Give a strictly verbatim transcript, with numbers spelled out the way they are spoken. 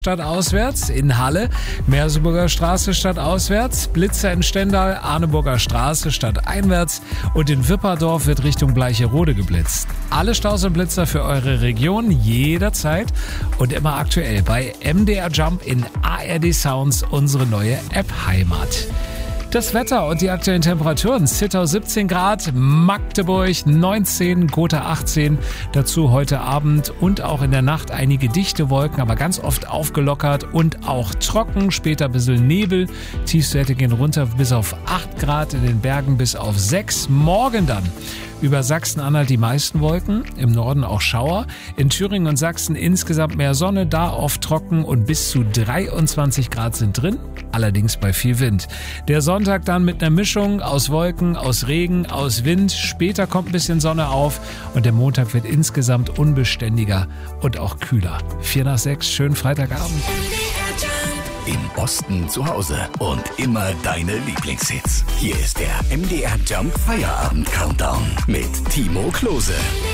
Stadtauswärts in Halle, Merseburger Straße stadtauswärts, Blitzer in Stendal, Arneburger Straße stadteinwärts und in Wipperdorf wird Richtung Bleicherode geblitzt. Alle Staus und Blitzer für eure Region jederzeit und immer aktuell bei M D R Jump in A R D Sounds, unsere neue App-Heimat. Das Wetter und die aktuellen Temperaturen: Zittau siebzehn Grad, Magdeburg neunzehn, Gotha achtzehn. Dazu heute Abend und auch in der Nacht einige dichte Wolken, aber ganz oft aufgelockert und auch trocken. Später ein bisschen Nebel. Tiefstwerte gehen runter bis auf acht Grad, in den Bergen bis auf sechs. Morgen dann über Sachsen-Anhalt die meisten Wolken, im Norden auch Schauer. In Thüringen und Sachsen insgesamt mehr Sonne, da oft trocken und bis zu dreiundzwanzig Grad sind drin, allerdings bei viel Wind. Der Sonntag dann mit einer Mischung aus Wolken, aus Regen, aus Wind. Später kommt ein bisschen Sonne auf und der Montag wird insgesamt unbeständiger und auch kühler. Vier nach sechs, schönen Freitagabend. Im Osten zu Hause und immer deine Lieblingshits. Hier ist der M D R Jump Feierabend Countdown mit Timo Klose.